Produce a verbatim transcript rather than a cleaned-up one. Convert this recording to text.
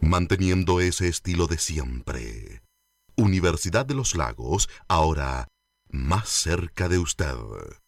manteniendo ese estilo de siempre. Universidad de los Lagos, ahora más cerca de usted.